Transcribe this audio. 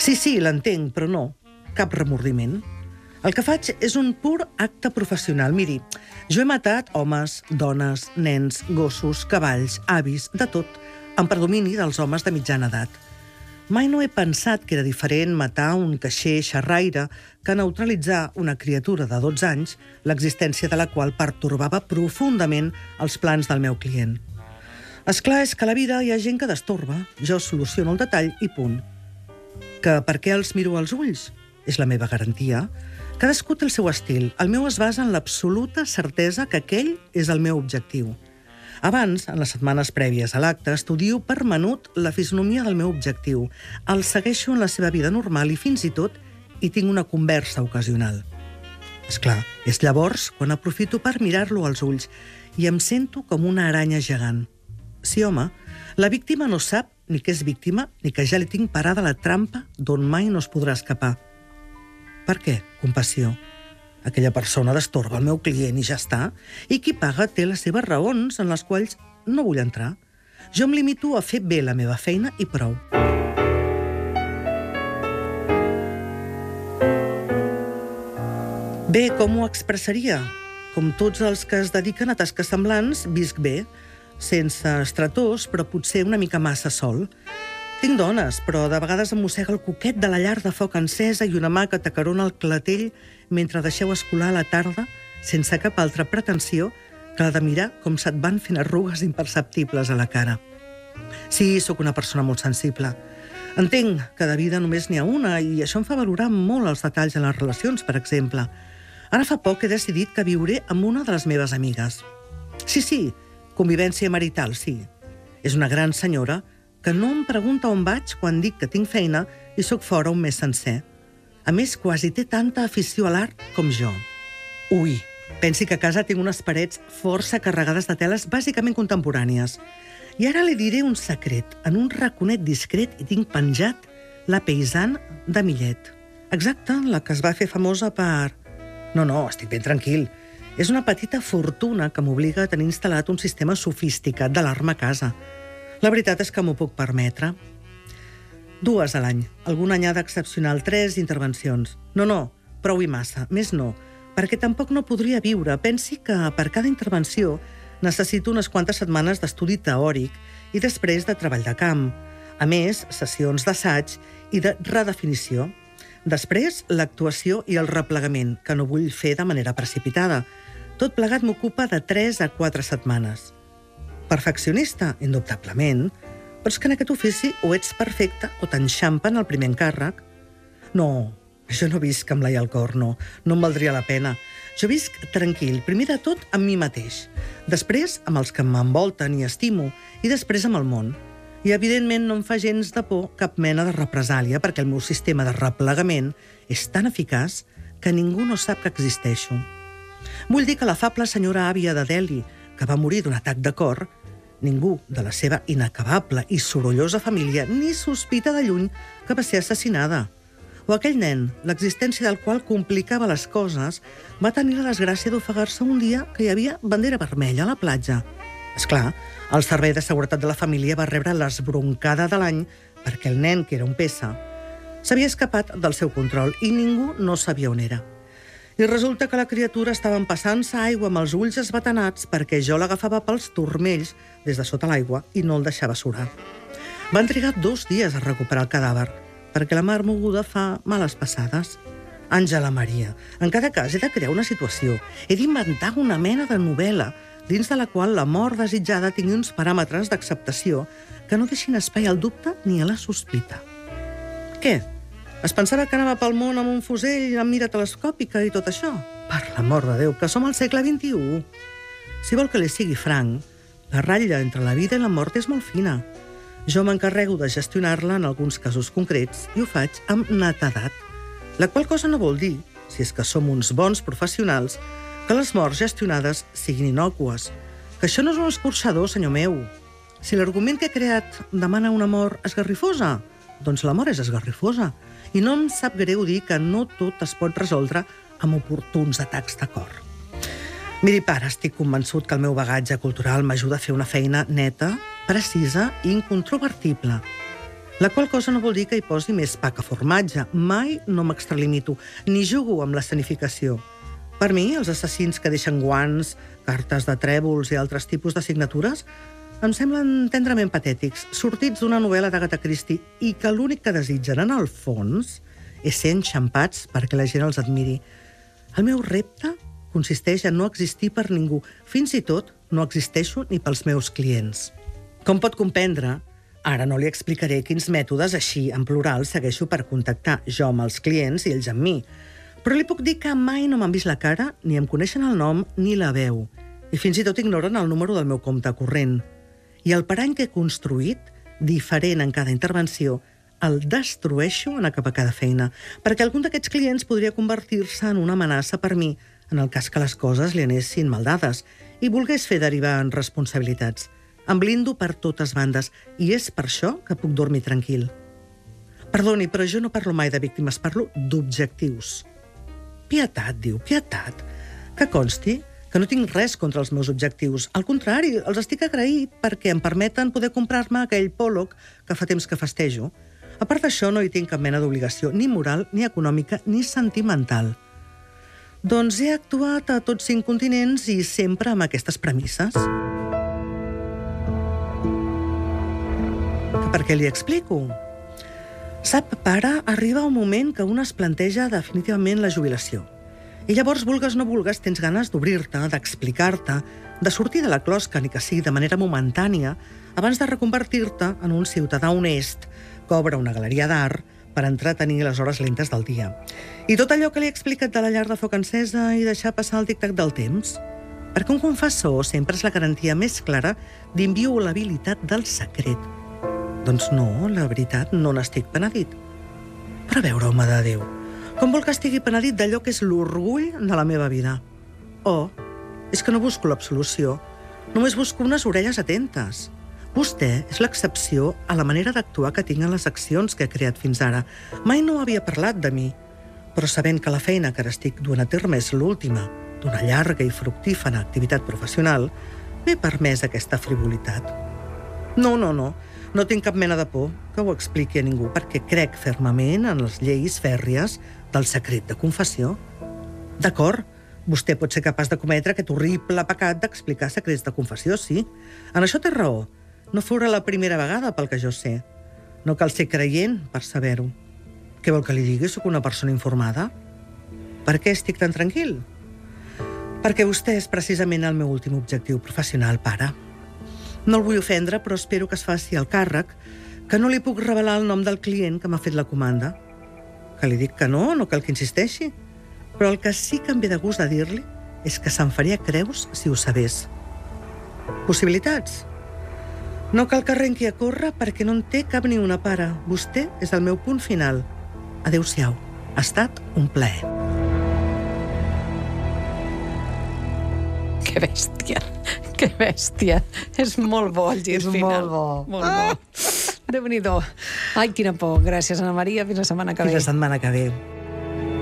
Sí, l'entenc, però no. Cap remordiment. El que faig és un pur acte professional. Miri, jo he matat homes, dones, nens, gossos, cavalls, avis, de tot, en predomini dels homes de mitjana edat. Mai no he pensat que era diferent matar un caixer xerraire que neutralitzar una criatura de 12 anys, l'existència de la qual pertorbava profundament els plans del meu client. Esclar és que a la vida hi ha gent que destorba, jo soluciono el detall i punt. Que per què els miro als ulls? És la meva garantia. Cadascú té el seu estil. El meu es basa en l'absoluta certesa que aquell és el meu objectiu. Abans, en les setmanes prèvies a l'acte, estudio per menut la fisonomia del meu objectiu. El segueixo en la seva vida normal i fins i tot hi tinc una conversa ocasional. Esclar, és llavors quan aprofito per mirar-lo als ulls i em sento com una aranya gegant. Sí, home, la víctima no sap ni que és víctima ni que ja li tinc parada la trampa d'on mai no es podrà escapar. Per què? Compassió. Aquella persona destorba el meu client i ja està. I qui paga té les seves raons en les quals no vull entrar. Jo em limito a fer bé la meva feina i prou. Bé, com ho expressaria? Com tots els que es dediquen a tasques semblants, visc bé, sense estretors, però potser una mica massa sol. Tinc dones, però de vegades em mossega el coquet de la llar de foc encesa i una mà que t'acarona el clatell mentre deixeu escolar a la tarda sense cap altra pretensió que la de mirar com se't van fent arrugues imperceptibles a la cara. Sí, sóc una persona molt sensible. Entenc que de vida només n'hi ha una i això em fa valorar molt els detalls en les relacions, per exemple. Ara fa poc he decidit que viuré amb una de les meves amigues. Sí, convivència marital, sí. És una gran senyora que no em pregunta on vaig quan dic que tinc feina i sóc fora un mes sencer. A més, quasi té tanta afició a l'art com jo. Ui, pensi que a casa tinc unes parets força carregades de teles bàsicament contemporànies. I ara li diré un secret. En un raconet discret hi tinc penjat la Paysanne de Millet. Exacte, la que es va fer famosa per... No, estic ben tranquil. És una petita fortuna que m'obliga a tenir instal·lat un sistema sofisticat d'alarma a casa. La veritat és que m'ho puc permetre. 2 a l'any. Alguna anyada excepcional, 3 intervencions. No, prou i massa. Més no, perquè tampoc no podria viure. Pensi que per cada intervenció necessito unes quantes setmanes d'estudi teòric i després de treball de camp. A més, sessions d'assaig i de redefinició. Després, l'actuació i el replegament, que no vull fer de manera precipitada. Tot plegat m'ocupa de 3 a 4 setmanes. Perfeccionista, indubtablement, però és que en aquest ofici o ets perfecte o t'enxampen el primer encàrrec. No, jo no visc amb l'ai al cor, no em valdria la pena. Jo visc tranquil, primer de tot amb mi mateix, després amb els que m'envolten i estimo, i després amb el món. I evidentment no em fa gens de por cap mena de represàlia, perquè el meu sistema de replegament és tan eficaç que ningú no sap que existeixo. Vull dir que l'afable senyora àvia de Delhi, que va morir d'un atac de cor, ningú de la seva inacabable i sorollosa família ni sospita de lluny que va ser assassinada. O aquell nen, l'existència del qual complicava les coses, va tenir la desgràcia d'ofegar-se un dia que hi havia bandera vermella a la platja. Esclar, el servei de seguretat de la família va rebre l'esbroncada de l'any perquè el nen, que era un pessa, s'havia escapat del seu control i ningú no sabia on era. I resulta que la criatura estava empassant-se aigua amb els ulls esbatanats perquè jo l'agafava pels turmells des de sota l'aigua i no el deixava surar. Van trigar 2 dies a recuperar el cadàver, perquè la mar moguda fa males passades. Àngela Maria, en cada cas he de crear una situació, he d'inventar una mena de novel·la dins de la qual la mort desitjada tingui uns paràmetres d'acceptació que no deixin espai al dubte ni a la sospita. Què? Es pensava que anava pel món amb un fusell amb mira telescòpica i tot això? Per l'amor de Déu, que som al segle XXI. Si vol que li sigui franc, la ratlla entre la vida i la mort és molt fina. Jo m'encarrego de gestionar-la en alguns casos concrets i ho faig amb netedat. La qual cosa no vol dir, si és que som uns bons professionals, que les morts gestionades siguin innòcues. Que això no és un escorxador, senyor meu. Si l'argument que he creat demana una mort esgarrifosa, doncs la mort és esgarrifosa. I no em sap greu dir que no tot es pot resoldre amb oportuns atacs de cor. Miri, pare, estic convençut que el meu bagatge cultural m'ajuda a fer una feina neta, precisa i incontrovertible. La qual cosa no vol dir que hi posi més pa que formatge. Mai no m'extralimito, ni jugo amb l'escenificació. Per mi, els assassins que deixen guants, cartes de trèvols i altres tipus de signatures em semblen tendrament patètics, sortits d'una novel·la d'Agatha Christie i que l'únic que desitgen, en el fons, és ser enxampats perquè la gent els admiri. El meu repte consisteix en no existir per ningú. Fins i tot no existeixo ni pels meus clients. Com pot comprendre, ara no li explicaré quins mètodes, així en plural, segueixo per contactar jo amb els clients i ells amb mi. Però li puc dir que mai no m'han vist la cara, ni em coneixen el nom ni la veu. I fins i tot ignoren el número del meu compte corrent. I el parany que he construït, diferent en cada intervenció, el destrueixo en acabar cada feina, perquè algun d'aquests clients podria convertir-se en una amenaça per mi, en el cas que les coses li anessin mal dades, i volgués fer derivar en responsabilitats. Em blindo per totes bandes, i és per això que puc dormir tranquil. Perdoni, però jo no parlo mai de víctimes, parlo d'objectius. Pietat, diu, pietat. Que consti que no tinc res contra els meus objectius. Al contrari, els estic agraït perquè em permeten poder comprar-me aquell Pollock que fa temps que festejo. A part d'això, no hi tinc cap mena d'obligació, ni moral, ni econòmica, ni sentimental. Doncs he actuat a tots 5 continents i sempre amb aquestes premisses. Per què li explico? Sap, pare, arriba un moment que un es planteja definitivament la jubilació. I llavors, vulgues no vulgues, tens ganes d'obrir-te, d'explicar-te, de sortir de la closca, ni que sigui de manera momentània, abans de reconvertir-te en un ciutadà honest que obre una galeria d'art per entretenir les hores lentes del dia. I tot allò que li he explicat de la llar de foc encesa i deixar passar el tic-tac del temps? Perquè un confessor sempre és la garantia més clara d'inviolabilitat del secret. Doncs no, la veritat, no n'estic penedit. Però a veure, home de Déu, com vol que estigui penedit d'allò que és l'orgull de la meva vida? Oh, és que no busco l'absolució, només busco unes orelles atentes. Vostè és l'excepció a la manera d'actuar que tinc en les accions que he creat fins ara. Mai no havia parlat de mi, però sabent que la feina que ara estic duent a terme és l'última d'una llarga i fructífera activitat professional, m'he permès aquesta frivolitat. No tinc cap mena de por que ho expliqui a ningú, perquè crec fermament en les lleis fèrries del secret de confessió. D'acord, vostè pot ser capaç de cometre aquest horrible pecat d'explicar secrets de confessió, sí. En això té raó. No fora la primera vegada pel que jo sé. No cal ser creient per saber-ho. Què vol que li digui? Soc una persona informada. Per què estic tan tranquil? Perquè vostè és precisament el meu últim objectiu professional, pare. No el vull ofendre, però espero que es faci el càrrec, que no li puc revelar el nom del client que m'ha fet la comanda. Que li dic que no cal que insisteixi. Però el que sí que em ve de gust de dir-li és que se'n faria creus si ho sabés. Possibilitats? No cal que arrenqui a córrer perquè no en té cap ni una, pare. Vostè és el meu punt final. Adéu-siau. Ha estat un plaer. Que bèstia, que bèstia. És molt bo el gir final. És molt bo. Molt bo. Déu-n'hi-do. Ai, quina por. Gràcies, Anna Maria. Fins la setmana que ve. Fins la setmana que ve.